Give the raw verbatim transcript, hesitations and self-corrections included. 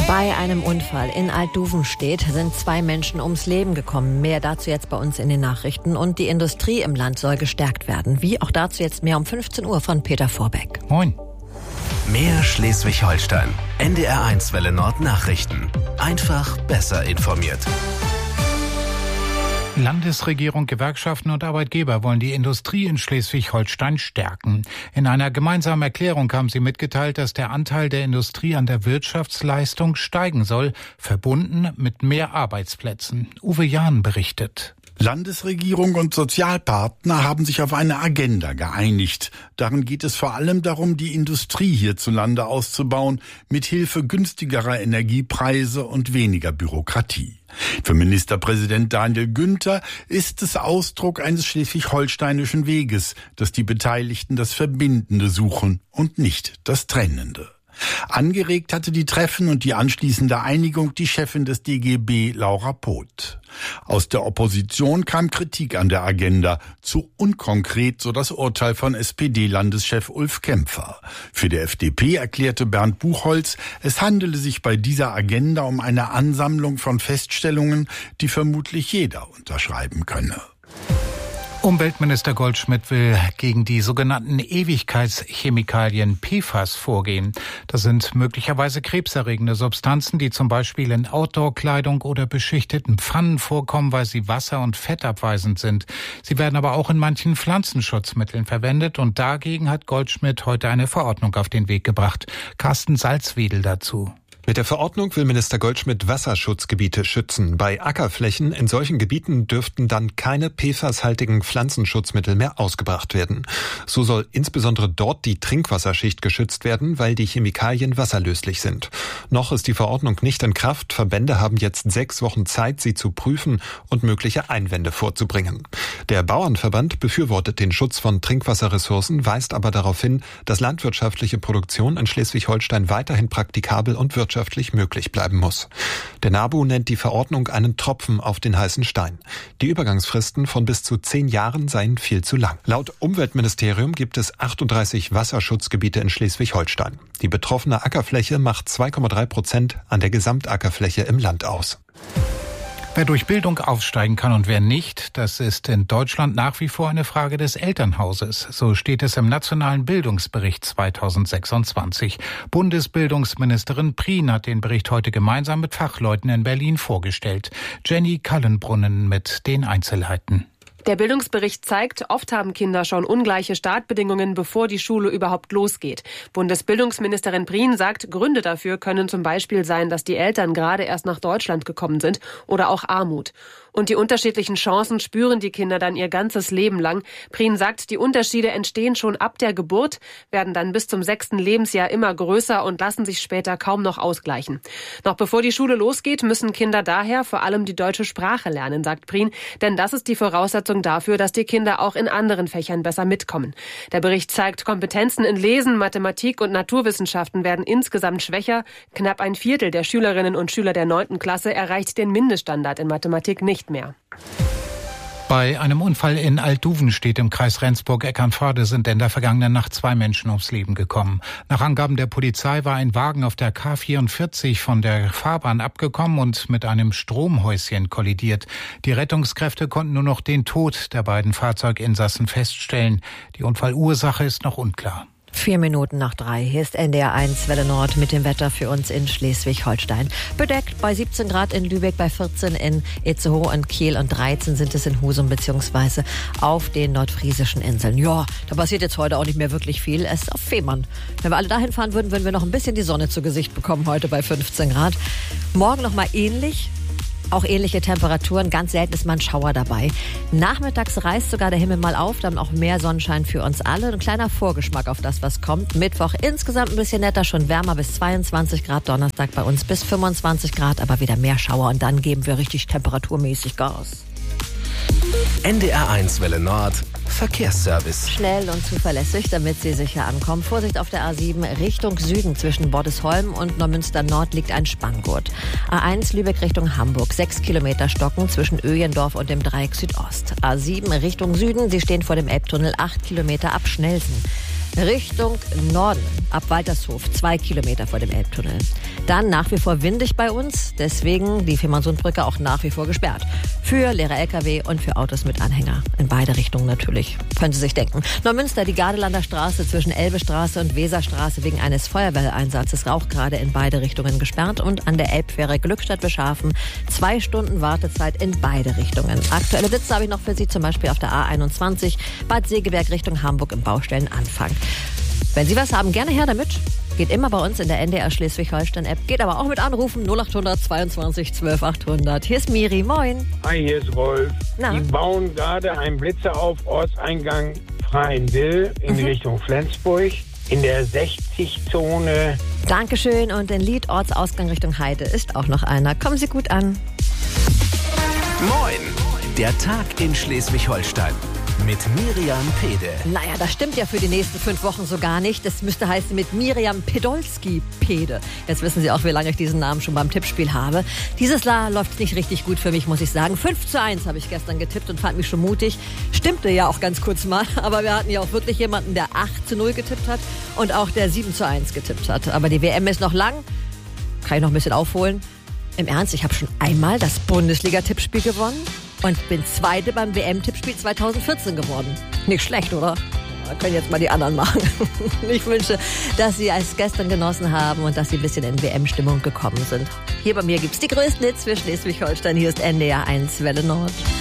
Bei einem Unfall in Altduvenstedt sind zwei Menschen ums Leben gekommen. Mehr dazu jetzt bei uns in den Nachrichten. Und die Industrie im Land soll gestärkt werden. Wie auch dazu jetzt mehr um fünfzehn Uhr von Peter Vorbeck. Moin. Mehr Schleswig-Holstein. N D R eins Welle Nord Nachrichten. Einfach besser informiert. Landesregierung, Gewerkschaften und Arbeitgeber wollen die Industrie in Schleswig-Holstein stärken. In einer gemeinsamen Erklärung haben sie mitgeteilt, dass der Anteil der Industrie an der Wirtschaftsleistung steigen soll, verbunden mit mehr Arbeitsplätzen. Uwe Jahn berichtet. Landesregierung und Sozialpartner haben sich auf eine Agenda geeinigt. Darin geht es vor allem darum, die Industrie hierzulande auszubauen, mit Hilfe günstigerer Energiepreise und weniger Bürokratie. Für Ministerpräsident Daniel Günther ist es Ausdruck eines schleswig-holsteinischen Weges, dass die Beteiligten das Verbindende suchen und nicht das Trennende. Angeregt hatte die Treffen und die anschließende Einigung die Chefin des D G B, Laura Poth. Aus der Opposition kam Kritik an der Agenda, zu unkonkret, so das Urteil von S P D-Landeschef Ulf Kämpfer. Für die F D P erklärte Bernd Buchholz, es handele sich bei dieser Agenda um eine Ansammlung von Feststellungen, die vermutlich jeder unterschreiben könne. Umweltminister Goldschmidt will gegen die sogenannten Ewigkeitschemikalien P F A S vorgehen. Das sind möglicherweise krebserregende Substanzen, die zum Beispiel in Outdoor-Kleidung oder beschichteten Pfannen vorkommen, weil sie wasser- und fettabweisend sind. Sie werden aber auch in manchen Pflanzenschutzmitteln verwendet und dagegen hat Goldschmidt heute eine Verordnung auf den Weg gebracht. Carsten Salzwedel dazu. Mit der Verordnung will Minister Goldschmidt Wasserschutzgebiete schützen. Bei Ackerflächen in solchen Gebieten dürften dann keine P F A S-haltigen Pflanzenschutzmittel mehr ausgebracht werden. So soll insbesondere dort die Trinkwasserschicht geschützt werden, weil die Chemikalien wasserlöslich sind. Noch ist die Verordnung nicht in Kraft. Verbände haben jetzt sechs Wochen Zeit, sie zu prüfen und mögliche Einwände vorzubringen. Der Bauernverband befürwortet den Schutz von Trinkwasserressourcen, weist aber darauf hin, dass landwirtschaftliche Produktion in Schleswig-Holstein weiterhin praktikabel und wirtschaftlich möglich bleiben muss. Der NABU nennt die Verordnung einen Tropfen auf den heißen Stein. Die Übergangsfristen von bis zu zehn Jahren seien viel zu lang. Laut Umweltministerium gibt es achtunddreißig Wasserschutzgebiete in Schleswig-Holstein. Die betroffene Ackerfläche macht zwei Komma drei Prozent an der Gesamtackerfläche im Land aus. Wer durch Bildung aufsteigen kann und wer nicht, das ist in Deutschland nach wie vor eine Frage des Elternhauses. So steht es im Nationalen Bildungsbericht zweitausendsechsundzwanzig. Bundesbildungsministerin Prien hat den Bericht heute gemeinsam mit Fachleuten in Berlin vorgestellt. Jenny Kallenbrunnen mit den Einzelheiten. Der Bildungsbericht zeigt, oft haben Kinder schon ungleiche Startbedingungen, bevor die Schule überhaupt losgeht. Bundesbildungsministerin Prien sagt, Gründe dafür können zum Beispiel sein, dass die Eltern gerade erst nach Deutschland gekommen sind oder auch Armut. Und die unterschiedlichen Chancen spüren die Kinder dann ihr ganzes Leben lang. Prien sagt, die Unterschiede entstehen schon ab der Geburt, werden dann bis zum sechsten Lebensjahr immer größer und lassen sich später kaum noch ausgleichen. Noch bevor die Schule losgeht, müssen Kinder daher vor allem die deutsche Sprache lernen, sagt Prien, denn das ist die Voraussetzung dafür, dass die Kinder auch in anderen Fächern besser mitkommen. Der Bericht zeigt, Kompetenzen in Lesen, Mathematik und Naturwissenschaften werden insgesamt schwächer. Knapp ein Viertel der Schülerinnen und Schüler der neunten Klasse erreicht den Mindeststandard in Mathematik nicht mehr. Bei einem Unfall in Altduvenstedt im Kreis Rendsburg-Eckernförde sind in der vergangenen Nacht zwei Menschen ums Leben gekommen. Nach Angaben der Polizei war ein Wagen auf der K vierundvierzig von der Fahrbahn abgekommen und mit einem Stromhäuschen kollidiert. Die Rettungskräfte konnten nur noch den Tod der beiden Fahrzeuginsassen feststellen. Die Unfallursache ist noch unklar. Vier Minuten nach drei. Hier ist N D R eins Welle Nord mit dem Wetter für uns in Schleswig-Holstein. Bedeckt bei siebzehn Grad in Lübeck, bei vierzehn in Itzehoe und Kiel und dreizehn sind es in Husum beziehungsweise auf den nordfriesischen Inseln. Ja, da passiert jetzt heute auch nicht mehr wirklich viel. Es ist auf Fehmarn. Wenn wir alle dahin fahren würden, würden wir noch ein bisschen die Sonne zu Gesicht bekommen heute bei fünfzehn Grad. Morgen noch mal ähnlich. Auch ähnliche Temperaturen, ganz selten ist mal ein Schauer dabei. Nachmittags reißt sogar der Himmel mal auf, dann auch mehr Sonnenschein für uns alle. Ein kleiner Vorgeschmack auf das, was kommt. Mittwoch insgesamt ein bisschen netter, schon wärmer bis zweiundzwanzig Grad. Donnerstag bei uns bis fünfundzwanzig Grad, aber wieder mehr Schauer. Und dann geben wir richtig temperaturmäßig Gas. N D R eins Welle Nord Verkehrsservice. Schnell und zuverlässig, damit Sie sicher ankommen. Vorsicht auf der A sieben Richtung Süden zwischen Bordesholm und Neumünster Nord liegt ein Spanngurt. A eins Lübeck Richtung Hamburg, sechs Kilometer Stocken zwischen Öjendorf und dem Dreieck Südost. A sieben Richtung Süden, Sie stehen vor dem Elbtunnel, acht Kilometer ab Schnelsen. Richtung Norden, ab Waltershof, zwei Kilometer vor dem Elbtunnel. Dann nach wie vor windig bei uns, deswegen die Fehmarnsundbrücke auch nach wie vor gesperrt. Für leere L K W und für Autos mit Anhänger. In beide Richtungen natürlich, können Sie sich denken. Neumünster, die Gardelander Straße zwischen Elbestraße und Weserstraße wegen eines Feuerwehreinsatzes auch gerade in beide Richtungen gesperrt. Und an der Elbfähre Glückstadt-Beschafen zwei Stunden Wartezeit in beide Richtungen. Aktuelle Blitze habe ich noch für Sie, zum Beispiel auf der A einundzwanzig, Bad Segeberg Richtung Hamburg im Baustellenanfang. Wenn Sie was haben, gerne her damit. Geht immer bei uns in der N D R Schleswig-Holstein-App. Geht aber auch mit Anrufen null achthundert zweiundzwanzig zwölf achthundert. Hier ist Miri, moin. Hi, hier ist Rolf. Na? Die bauen gerade einen Blitzer auf, Ortseingang Freiendill in Mhm. Richtung Flensburg. In der sechzig-Zone. Dankeschön. Und in Lied, Ortsausgang Richtung Heide ist auch noch einer. Kommen Sie gut an. Moin, der Tag in Schleswig-Holstein mit Miriam Pede. Naja, das stimmt ja für die nächsten fünf Wochen so gar nicht. Das müsste heißen mit Miriam Pedolski-Pede. Jetzt wissen Sie auch, wie lange ich diesen Namen schon beim Tippspiel habe. Dieses Jahr läuft nicht richtig gut für mich, muss ich sagen. fünf zu eins habe ich gestern getippt und fand mich schon mutig. Stimmte ja auch ganz kurz mal, aber wir hatten ja auch wirklich jemanden, der acht zu null getippt hat und auch der sieben zu eins getippt hat. Aber die W M ist noch lang. Kann ich noch ein bisschen aufholen? Im Ernst, ich habe schon einmal das Bundesliga-Tippspiel gewonnen und bin Zweite beim W M-Tippspiel zweitausendvierzehn geworden. Nicht schlecht, oder? Da können jetzt mal die anderen machen. Ich wünsche, dass Sie es gestern genossen haben und dass Sie ein bisschen in W M-Stimmung gekommen sind. Hier bei mir gibt's die größten Hits für Schleswig-Holstein. Hier ist N D R eins Welle Nord.